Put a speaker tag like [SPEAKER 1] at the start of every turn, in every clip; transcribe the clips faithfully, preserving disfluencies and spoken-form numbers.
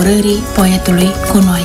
[SPEAKER 1] colaborării poetului cu noi.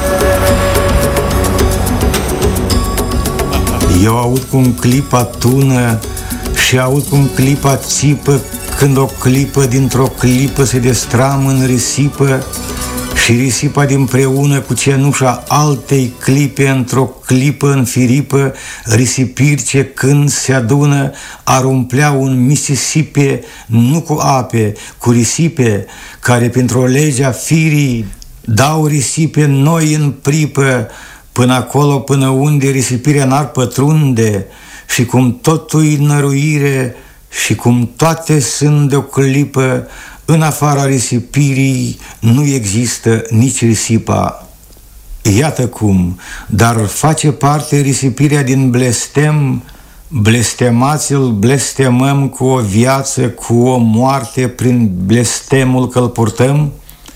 [SPEAKER 2] Eu aud cum clipa tună și aud cum clipa țipă, când o clipă dintr-o clipă se destramă în risipă, și risipa dinpreună cu cenușa altei clipe într-o clipă în firipă, risipiri ce când se adună ar umplea un Mississippi, nu cu ape, cu risipe, care printr-o legea firii dau risipe noi în pripă, până acolo, până unde risipirea n-ar pătrunde, și cum totul-i năruire și cum toate sunt de o clipă, în afara risipirii nu există nici risipa. Iată cum, dar face parte risipirea din blestem, blestemați-l blestemăm cu o viață, cu o moarte, prin blestemul că-l purtăm.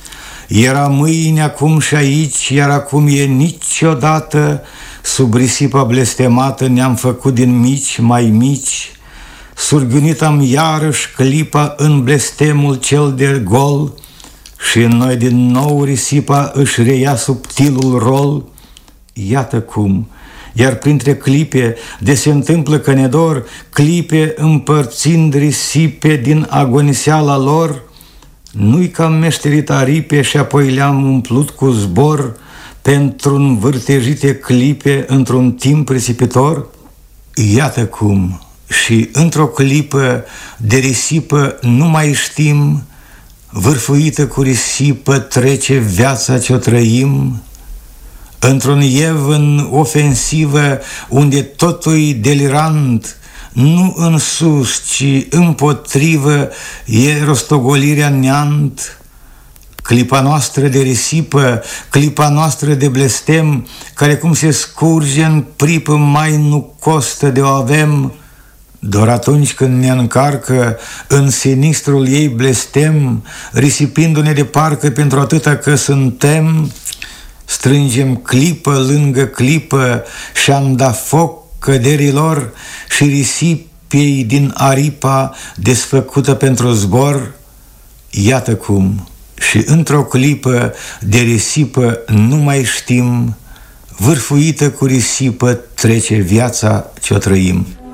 [SPEAKER 2] Era mâine, acum și aici, iar acum e niciodată, sub risipa blestemată ne-am făcut din mici mai mici, surgânit am iarăși clipa în blestemul cel de gol, și în noi din nou risipa își reia subtilul rol. Iată cum, iar printre clipe de se întâmplă că ne dor, clipe împărțind risipe din agoniseala lor, nu-i că am meșterit aripe și apoi le-am umplut cu zbor pentru-n vârtejite clipe într-un timp risipitor. Iată cum, și într-o clipă de risipă nu mai știm, vârfuită cu risipă trece viața ce-o trăim, într-un evân ofensivă unde totul-i delirant, nu în sus, ci împotrivă e rostogolirea neant. Clipa noastră de risipă, clipa noastră de blestem, care cum se scurge în pripă mai nu costă de o avem, doar atunci când ne încarcă în sinistrul ei blestem, risipindu-ne de parcă pentru atâta că suntem, strângem clipă lângă clipă și-am dat foc căderilor și risipei din aripa desfăcută pentru zbor. Iată cum, și într-o clipă de risipă nu mai știm, vârfuită cu risipă trece viața ce-o trăim.